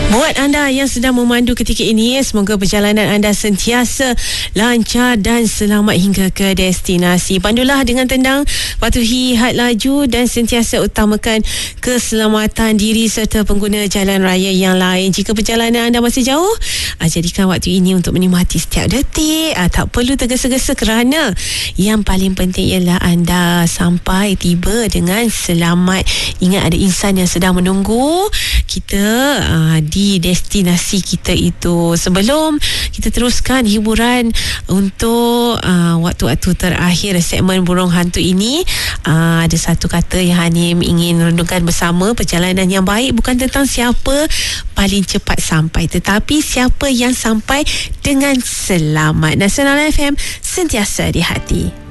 Buat anda yang sedang memandu ketika ini, semoga perjalanan anda sentiasa lancar dan selamat hingga ke destinasi. Pandulah dengan tenang, patuhi had laju dan sentiasa utamakan keselamatan diri serta pengguna jalan raya yang lain. Jika perjalanan anda masih jauh, jadikan waktu ini untuk menikmati setiap detik. Tak perlu tergesa-gesa kerana yang paling penting ialah anda sampai tiba dengan selamat. Ingat, ada insan yang sedang menunggu kita di destinasi kita itu. Sebelum kita teruskan hiburan untuk waktu-waktu terakhir segmen Burung Hantu ini, ada satu kata yang Hanim ingin renungkan bersama. Perjalanan yang baik bukan tentang siapa paling cepat sampai, tetapi siapa yang sampai dengan selamat. Nasional FM, sentiasa di hati.